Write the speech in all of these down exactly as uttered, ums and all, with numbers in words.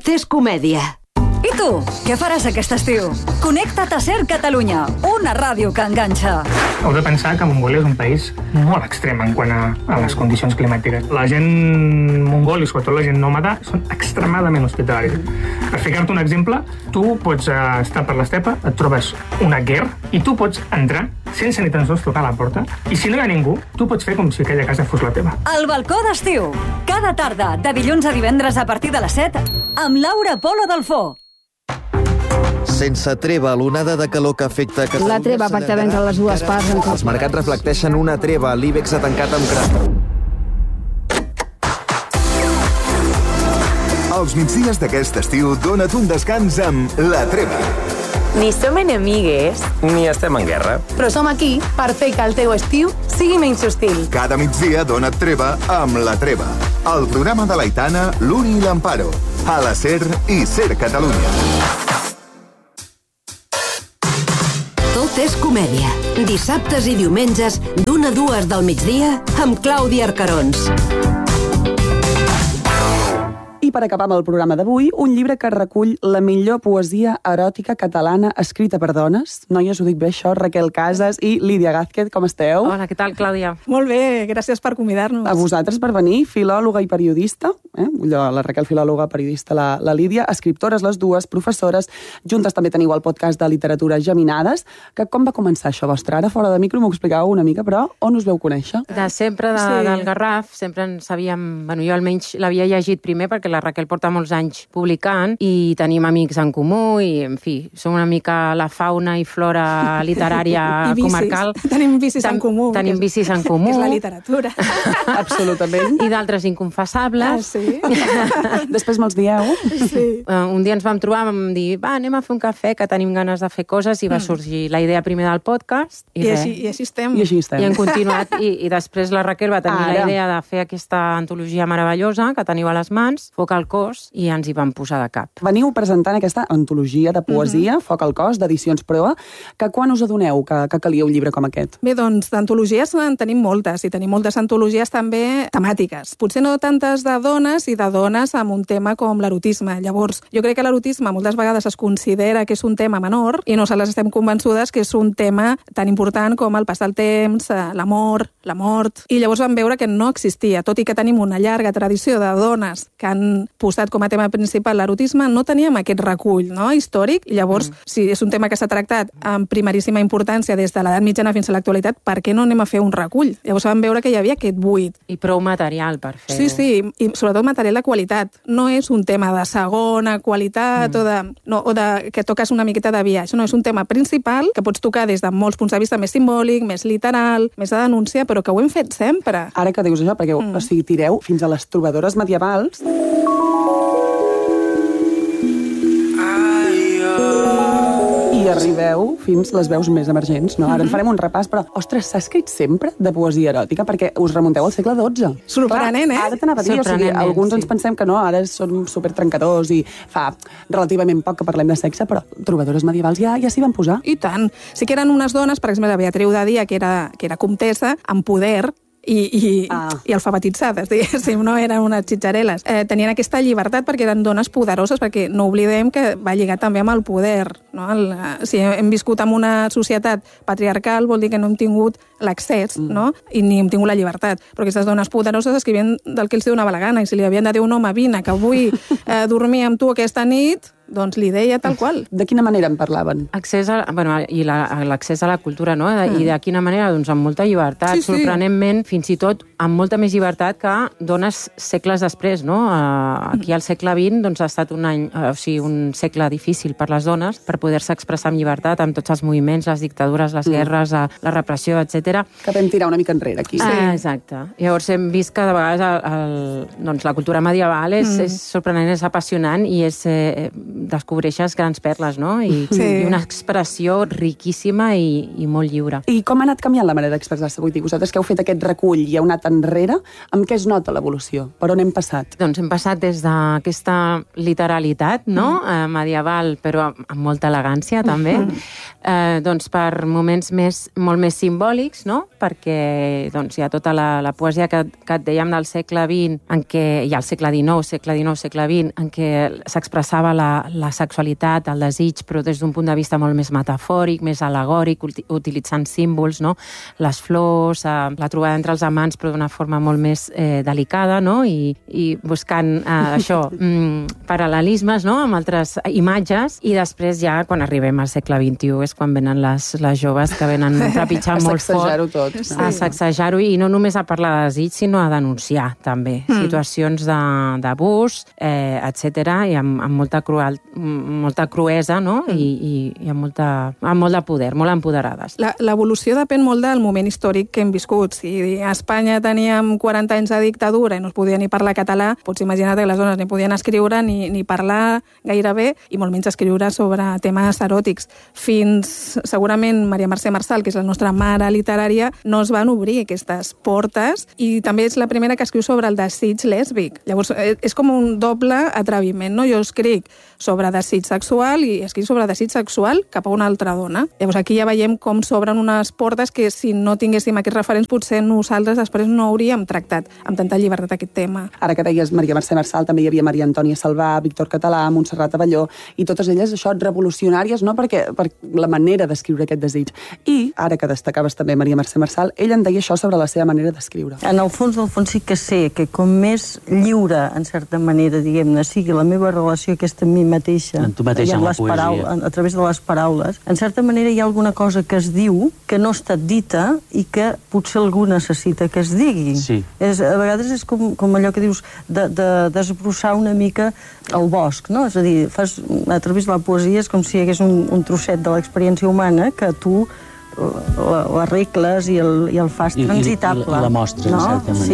Tot és comèdia. I tu, què faràs aquest estiu? Connecta't a Ser Catalunya, una ràdio que enganxa. Heu de pensar que Mongòlia és un país molt extrem en quant a, a les condicions climàtiques. La gent mongola i sobretot la gent nòmada són extremadament hospitalaris. Per ficar-te un exemple, tu pots uh, estar per l'estepa, et trobes una guerra i tu pots entrar sense ni tan sols tocar la porta i si no hi ha ningú, tu pots fer com si aquella casa fos la teva. El balcó d'estiu, cada tarda, de dilluns a divendres a partir de les set, amb Laura Polo Delfó. Sense treva, l'onada de calor que afecta Catalunya... La treva pactada entre les dues parts... Els mercats reflecteixen una treva. L'Ibex ha tancat amb crat. Els migdies d'aquest estiu dona't un descans amb La Treva. Ni som enemigues, ni estem en guerra. Però som aquí per fer que el teu estiu sigui menys hostil. Cada migdia dona't treva amb La Treva. El programa de l'Aitana, l'Uri i l'Amparo. A la Ser i Ser Catalunya. Tot és comèdia. Dissabtes i diumenges, d'una a dues del migdia, amb Clàudia Arcarons. I per acabar amb el programa d'avui, un llibre que recull la millor poesia eròtica catalana escrita per dones. Noies, ho dic bé, això, Raquel Casas i Lídia Gázquez, com esteu? Hola, què tal, Clàudia? Molt bé, gràcies per convidar-nos. A vosaltres per venir, filòloga i periodista, eh? la Raquel filòloga, periodista, la, la Lídia, escriptores les dues, professores, juntes també teniu el podcast de literatura Geminades, que com va començar això vostre? Ara fora de micro m'ho explicàveu una mica, però on us veu conèixer? De sempre, de, sí. del Garraf, sempre en sabíem, bueno, jo almenys l'havia llegit primer perquè la Raquel porta molts anys publicant i tenim amics en comú i, en fi, som una mica la fauna i flora literària I comarcal. Tenim vicis Ten, en comú. Tenim vicis en comú. És la literatura. Absolutament. I d'altres inconfessables. Ah, sí? Després me'ls dieu. Sí. Uh, un dia ens vam trobar, vam dir, va, anem a fer un cafè, que tenim ganes de fer coses, i va sorgir la idea primer del podcast. I, I, així, i així estem. I així estem. I hem continuat, i, i després la Raquel va tenir Ara. la idea de fer aquesta antologia meravellosa que teniu a les mans, Foc al cos, i ens hi vam posar de cap. Veniu presentant aquesta antologia de poesia, uh-huh. Foc al cos, d'Edicions Proa, que quan us adoneu que, que calia un llibre com aquest? Bé, doncs, d'antologies en tenim moltes, i tenim moltes antologies també temàtiques. Potser no tantes de dones i de dones amb un tema com l'erotisme. Llavors, jo crec que l'erotisme moltes vegades es considera que és un tema menor i nosaltres estem convençudes que és un tema tan important com el pas del temps, l'amor, la mort. I llavors vam veure que no existia, tot i que tenim una llarga tradició de dones que han posat com a tema principal l'erotisme, no teníem aquest recull, no?, històric, i llavors, mm. si és un tema que s'ha tractat amb primeríssima importància des de l'edat mitjana fins a l'actualitat, per què no anem a fer un recull? Llavors vam veure que hi havia aquest buit. I prou material per fer. Sí, sí, i sobretot material de qualitat. No és un tema de segona qualitat mm. o, de, no, o de que toques una miqueta de viatge, no, és un tema principal que pots tocar des de molts punts de vista més simbòlic, més literal, més de denúncia, però que ho hem fet sempre. Ara que dius això, perquè mm. o sigui, tireu fins a les trobadores medievals. I arribeu fins les veus més emergents, no? Ara en farem un repàs, però, ostres, s'ha escrit sempre de poesia eròtica? Perquè us remunteu al segle dotze. Sorprenent, eh? Ara t'anava a dir, o sigui, alguns sí. ens pensem que no, ara són supertrencadors i fa relativament poc que parlem de sexe, però trobadores medievals ja ja s'hi van posar. I tant. Sí que eren unes dones, per exemple, la Beatriu de Dia, que era, que era comtessa, amb poder, i, i, ah. i alfabetitzades, diguéssim, no eren unes xitxareles. Eh, tenien aquesta llibertat perquè eren dones poderoses, perquè no oblidem que va lligar també amb el poder. No? El, si hem viscut en una societat patriarcal, vol dir que no hem tingut l'accés, mm. no? I ni hem tingut la llibertat. Però aquestes dones poderoses escrivien del que els donava la gana, i si li havien de dir un home, vine, que vull eh, dormir amb tu aquesta nit, doncs li deia tal qual. De quina manera en parlaven? Accés a, bueno, i l'accés a la cultura, no? Mm. I de quina manera? Doncs amb molta llibertat, sí, sí. sorprenentment, fins i tot amb molta més llibertat que dones segles després, no? Aquí al segle vint doncs, ha estat un any, o sigui, un segle difícil per les dones per poder-se expressar amb llibertat, amb tots els moviments, les dictadures, les guerres, mm. la repressió, etcètera. Que vam tirar una mica enrere aquí. Sí. Ah, exacte. Llavors hem vist que de vegades el, el, doncs, la cultura medieval és, mm. és sorprenent, és apassionant i és... Eh, descobreixes grans perles, no? I, sí. i una expressió riquíssima i, i molt lliure. I com ha anat canviant la manera d'expressar-se? Vull dir, vosaltres que heu fet aquest recull i heu anat enrere, amb què es nota l'evolució? Per on hem passat? Doncs hem passat des d'aquesta literalitat, no? Mm. Eh, medieval, però amb molta elegància, també. Mm. Eh, doncs per moments més, molt més simbòlics, no? Perquè doncs, hi ha tota la, la poesia que, que et dèiem del segle vint, en què hi ha el segle dinou, segle dinou, segle vint, en què s'expressava la, la sexualitat, el desig, però des d'un punt de vista molt més metafòric, més alegòric, utilitzant símbols, no? Les flors, eh, la trobada entre els amants, però d'una forma molt més eh, delicada, no? I, i buscant eh, això, mm, paral·lelismes, no? Amb altres imatges, i després ja, quan arribem al segle vint-i-u, és quan venen les, les joves que venen trepitjant molt fort. A sacsejar-ho tot. Sí. A sacsejar-ho, i no només a parlar de desig, sinó a denunciar, també, mm. situacions d'abús, eh, etcètera, i amb, amb molta, cruel, molta cruesa, no? Mm. I, i, i amb, molta, amb molt de poder, molt empoderades. L'evolució depèn molt del moment històric que hem viscut. Si a Espanya teníem quaranta anys de dictadura i no es podia ni parlar català, pots imaginar que les dones ni podien escriure ni, ni parlar gairebé, i molt menys escriure sobre temes eròtics. Fins, segurament, Maria Mercè Marçal, que és la nostra mare literària, no es van obrir aquestes portes, i també és la primera que escriu sobre el desig lèsbic. Llavors, és com un doble atreviment, no? Jo escric sobre desig sexual i escric sobre desig sexual cap a una altra dona. Llavors, aquí ja veiem com s'obren unes portes que, si no tinguéssim aquests referents, potser nosaltres després no hauríem tractat amb tanta llibertat aquest tema. Ara que deies Maria Mercè Marçal, també hi havia Maria Antònia Salvà, Víctor Català, Montserrat Abelló, i totes elles, això, revolucionàries, no? Perquè, per la manera d'escriure aquest desig. I, ara que destacaves també Maria Mercè Marçal, ella en deia això sobre la seva manera d'escriure. En el fons del fons sí que sé que com més lliure, en certa manera, diguem-ne, sigui la meva relació aquesta amb mi mateixa, en tu mateixa, amb la poesia, paraules, a través de les paraules, en certa manera hi ha alguna cosa que es diu que no ha estat dita i que potser algú necessita que es digui. Sí. És, a vegades és com, com allò que dius de, de desbrossar una mica el bosc, no? És a dir, fas, a través de la poesia és com si hi hagués un, un trosset de l'experiència humana que tu l'arregles i el, i el fas transitable. I, i, i la mostres, no? En certa manera.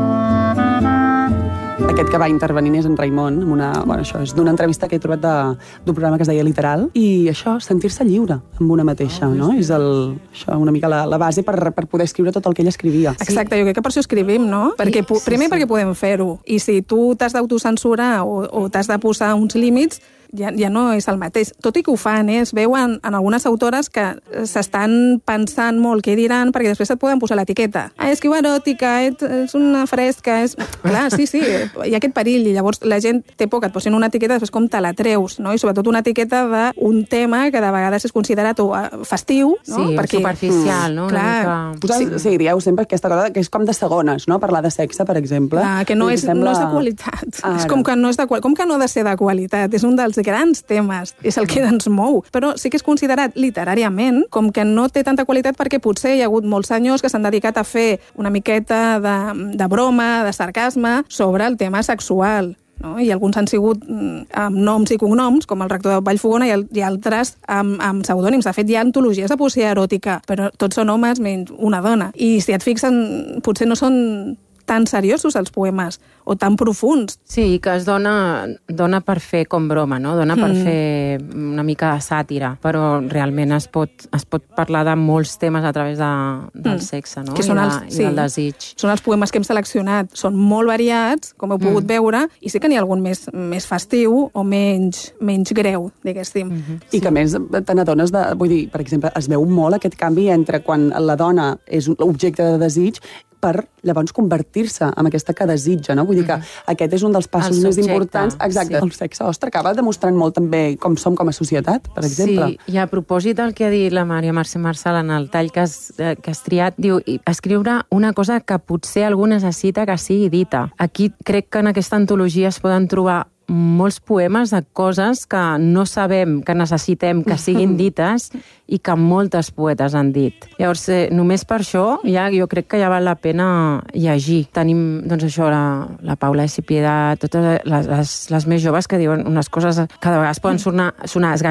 Sí. Aquest que va intervenint és en Raimon, amb una, bueno, això és d'una entrevista que he trobat d'un programa que es deia Literal, i això, sentir-se lliure amb una mateixa, oh, no? És el, això, una mica la, la base per, per poder escriure tot el que ella escrivia. Exacte, jo crec que per això escrivim, no? Perquè, sí, primer sí, perquè podem fer-ho, i si tu t'has d'autocensurar o, o t'has de posar uns límits, ja, ja no és el mateix. Tot i que ho fan, eh? Es veuen en algunes autores que s'estan pensant molt què diran, perquè després et poden posar l'etiqueta. Ah, escriu eròtica, és una fresca, és... Clar, sí, sí, hi ha aquest perill, i llavors la gent té por que et posin una etiqueta, després com te la treus, no? I sobretot una etiqueta d'un tema que de vegades és considerat festiu, no? Sí, perquè... superficial, no? Clar, mica... sí. sí, dieu sempre aquesta cosa que és com de segones, no? Parlar de sexe, per exemple. Clar, que no és, sembla... no és de qualitat. Ara. És com que no és de qualitat. Com que no ha de ser de qualitat? És un dels grans temes, és el que ens mou, però sí que és considerat literàriament com que no té tanta qualitat perquè potser hi ha hagut molts senyors que s'han dedicat a fer una miqueta de, de broma, de sarcasme sobre el tema sexual. No? I alguns han sigut mm, amb noms i cognoms, com el rector de Vallfogona, i, i altres amb, amb pseudònims. De fet, hi ha antologies de poesia eròtica, però tots són homes menys una dona. I si et fixen, potser no són tan seriosos els poemes, o tan profuns. Sí, que es dona, dona per fer com broma, no? Dona per mm. fer una mica de sàtira, però realment es pot, es pot parlar de molts temes a través de, del mm. sexe, no? Que són I, els, de, sí, i del desig. Són els poemes que hem seleccionat. Són molt variats, com heu pogut mm. veure, i sí que n'hi ha algun més, més festiu o menys, menys greu, diguéssim. Mm-hmm. I sí. que més te n'adones de... Vull dir, per exemple, es veu molt aquest canvi entre quan la dona és un objecte de desig per llavors convertir-se en aquesta que desitja, no? Vull dir que mm-hmm. aquest és un dels passos més importants. Exacte, sí. El sexe, ostres, acaba demostrant molt també com som com a societat, per exemple. Sí, i a propòsit del que ha dit la Maria Mercè Marçal en el tall que has, que has triat, diu, escriure una cosa que potser algú necessita que sigui dita. Aquí crec que en aquesta antologia es poden trobar molts poemes de coses que no sabem que necessitem que siguin dites i que moltes poetes han dit. Llavors, eh, només per això, ja, jo crec que ja val la pena llegir. Tenim, doncs això, la, la Paula Essipiedad, totes les, les, les més joves que diuen unes coses que de vegades poden sonar, sonar esgarrif,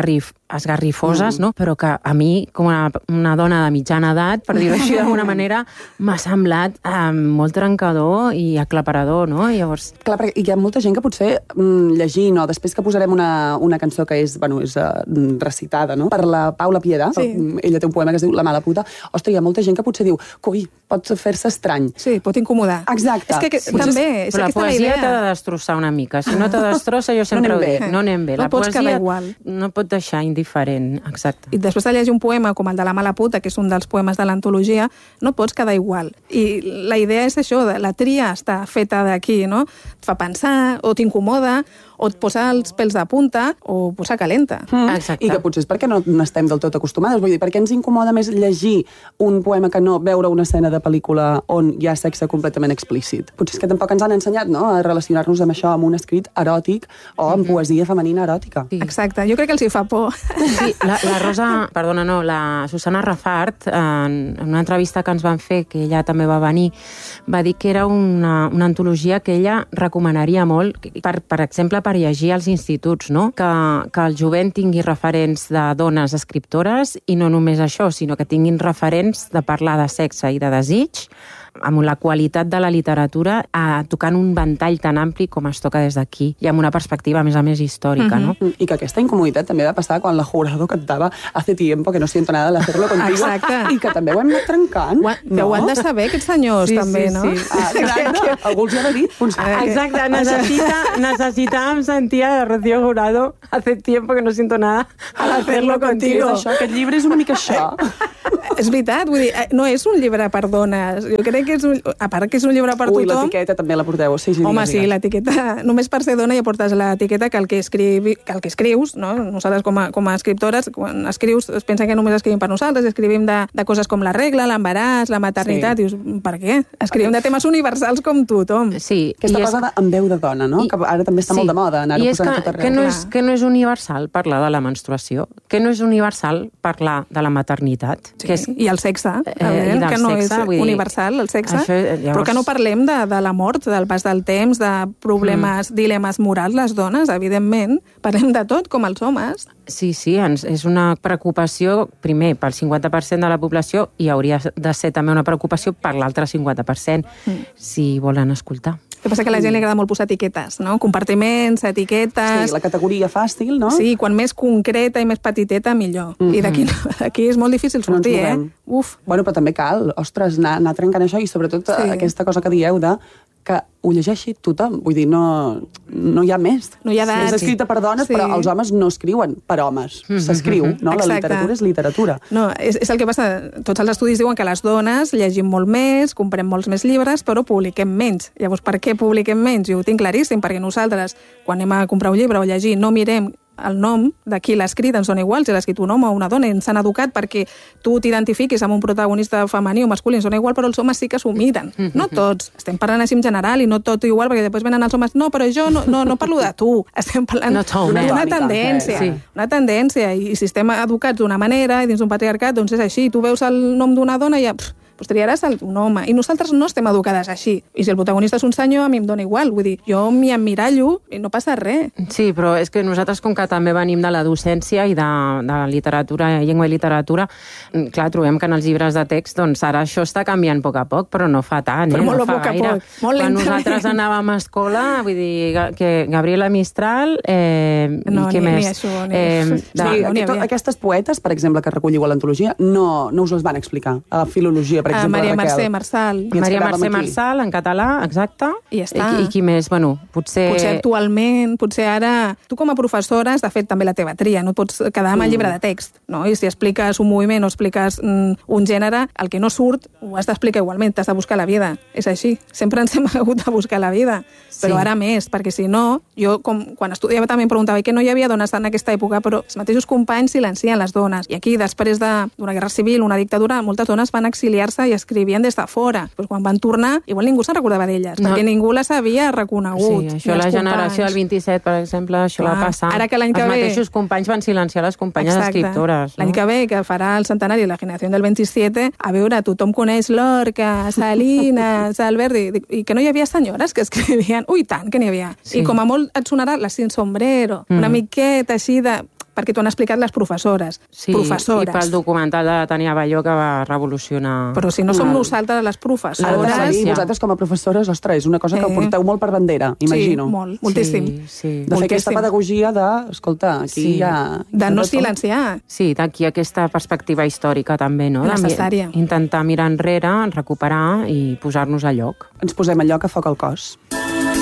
esgarrifoses, no? Però que a mi, com una, una dona de mitjana edat, per dir-ho així d'alguna manera, m'ha semblat eh, molt trencador i aclaparador, no? Llavors... Clar, perquè hi ha molta gent que potser mm, llegint, o després que posarem una, una cançó que és, bueno, és uh, recitada, no? Per la Paula Piedà, sí. Ella té un poema que es diu La mala puta. Ostres, hi ha molta gent que potser diu, coi, pot fer-se estrany. Sí, pot incomodar. Exacte. És que, que sí. també, és Però la aquesta la poesia idea. t'ha de destrossar una mica. Si no te destrossa, jo sempre no ho dic, no anem bé. No La pots poesia quedar igual. no pot deixar indiferent, exacte. I després de llegir un poema com el de La mala puta, que és un dels poemes de l'antologia, no pots quedar igual. I la idea és això, la tria està feta d'aquí, no? Et fa pensar, o t'incomoda, o et posa els pèls de punta, o posa calenta. Mm. Exacte. I que potser és perquè no n'estem del tot acostumades. Vull dir, perquè ens incomoda més llegir un poema que no veure una escena de pel·lícula on hi ha sexe completament explícit. Potser és que tampoc ens han ensenyat, no?, a relacionar-nos amb això, amb un escrit eròtic o amb poesia femenina eròtica. Sí. Exacte. Jo crec que els hi fa por. Sí, la, la Rosa, perdona, no, la Susana Rafart, en, en una entrevista que ens van fer, que ella també va venir, va dir que era una, una antologia que ella recomanaria molt, per, per exemple, per llegir als instituts, no? Que, que el jovent tingui referents de dones escriptores i no només això, sinó que tinguin referents de parlar de sexe i de desig, amb la qualitat de la literatura, eh, tocant un ventall tan ampli com es toca des d'aquí, i amb una perspectiva, a més a més, històrica, uh-huh. no? I que aquesta incomoditat també va passar quan la Jurado cantava Hace tiempo que no siento nada de hacerlo contigo. Exacte. I que també ho hem anat trencant. Ho, no? Ho han de saber, aquests senyors, sí, també, sí, no? Sí. Ah, exacte. Algú els ha de dir. Exacte, necessita, necessitàvem sentir a Rocío Jurado Hace tiempo que no siento nada al hacerlo contigo. Això, aquest llibre és una mica això. És veritat, vull dir, no és un llibre per dones. Jo crec que és un... A part que és un llibre per Ui, tothom... Ui, l'etiqueta també la porteu. Sí, sí, Home, digues, sí, digues. l'etiqueta... Només per ser dona ja portes l'etiqueta que el que, escrivi, que el que escrius, no? Nosaltres com a, com a escriptores, quan escrius, es pensa que només escrivim per nosaltres, escrivim de, de coses com la regla, l'embaràs, la maternitat... Sí. Dius, per què? Escrivim de temes universals com tothom. Sí. Aquesta cosa és... amb veu de dona, no? I... Que ara també està sí. molt de moda, anar-ho posant que, a tot arreu. Que no, és, que no és universal parlar de la menstruació, que no és universal parlar de la maternitat. Sí, que és... i el sexe, Eh, i que no sexe, és dir, universal, el sexe, això, llavors... però que no parlem de, de la mort, del pas del temps, de problemes, mm. dilemes morals, les dones, evidentment. Parlem de tot, com els homes. Sí, sí, ens, és una preocupació, primer, pel cinquanta per cent de la població, i hauria de ser també una preocupació per l'altre cinquanta per cent, mm. si volen escoltar. El que passa que a la gent li agrada molt posar etiquetes, no? Compartiments, etiquetes... Sí, la categoria fàcil, no? Sí, quan més concreta i més petiteta, millor. Mm-hmm. I d'aquí no, d'aquí és molt difícil sortir, no eh? Uf. Bueno, però també cal, ostres, anar, anar trencant això, i sobretot sí. aquesta cosa que dieu de que ho llegeixi tothom. Vull dir, no, no hi ha més. No hi ha és escrita per dones, sí. però els homes no escriuen per homes. Mm-hmm. S'escriu, no? Exacte. La literatura és literatura. No, és, és el que passa. Tots els estudis diuen que les dones llegim molt més, comprem molts més llibres, però publiquem menys. Llavors, per què publiquem menys? Jo ho tinc claríssim, perquè nosaltres, quan anem a comprar un llibre o llegir, no mirem el nom de qui l'ha escrit, ens dona igual si l'ha escrit un home o una dona, ens han educat perquè tu t'identifiquis amb un protagonista femení o masculí, ens dona igual, però els homes sí que s'ho miren. Mm-hmm. No tots. Estem parlant així en general i no tot igual, perquè després venen els homes, no, però jo no, no, no parlo de tu. Estem parlant d'una tendència. Sí. Una tendència, i si estem educats d'una manera i dins d'un patriarcat, doncs és així. Tu veus el nom d'una dona i ja... Pff, pues triaràs un home. I nosaltres no estem educades així. I si el protagonista és un senyor, a mi em dona igual. Vull dir, jo m'hi emmirallo i no passa res. Sí, però és que nosaltres, com que també venim de la docència i de, de literatura, llengua i literatura, clar, trobem que en els llibres de text, doncs ara això està canviant a poc a poc, però no fa tant, però eh? molt No fa poc gaire. A poc. Molt Quan lentament. nosaltres anàvem a escola, vull dir, que Gabriela Mistral, eh, no, i què ni, més? Ni això, ni... Eh, de, sí, no, tot, aquestes poetes, per exemple, que recolliu a l'antologia, no, no us les van explicar. A la filologia, per exemple, Maria Raquel. Mercè Marçal. Maria Mercè Marçal, en català, exacte. I ja està. I, i qui més? Bueno, potser... Potser actualment, potser ara... Tu com a professora has de fer també la teva tria, no et pots quedar amb el llibre de text, no? I si expliques un moviment o expliques mm, un gènere, el que no surt ho has d'explicar igualment, t'has de buscar la vida. És així. Sempre ens hem hagut de buscar la vida. Però Sí. ara més, perquè si no... Jo, com, quan estudiava també em preguntava que no hi havia dones en aquesta època, però els mateixos companys silencien les dones. I aquí, després d'una guerra civil, una dictadura, moltes dones van exiliar-se i escrivien des de fora. Pues quan van tornar, igual ningú se'n recordava d'elles, No. perquè ningú les havia reconegut. Sí, això, la generació del vint-i-set, per exemple, això Clar. va passar. Ara que l'any que Els ve- mateixos companys van silenciar les companyes Exacte. escriptores. No? L'any que ve, que farà el centenari de la generació del vint-i-set, a veure, tothom coneix Lorca, Salinas, Alberti, i que no hi havia senyores que escrivien. Ui, tant que n'hi havia. Sí. I com a molt et sonarà la Sin Sombrero, Mm. una miqueta així de... perquè t'ho han explicat les professores. Sí, professores. i pel documental de Tania Balló que va revolucionar... Però si no som nosaltres les professores... Ara de dir, vosaltres com a professores, ostres, és una cosa que Eh. porteu molt per bandera, imagino. Sí, molt, moltíssim. Sí, sí. De fer aquesta pedagogia de, escolta, aquí Sí. hi ha... De no silenciar. Sí, d'aquí aquesta perspectiva històrica també, no? De mi- Necessària. Intentar mirar enrere, recuperar i posar-nos a lloc. Ens posem a lloc a foc al cos.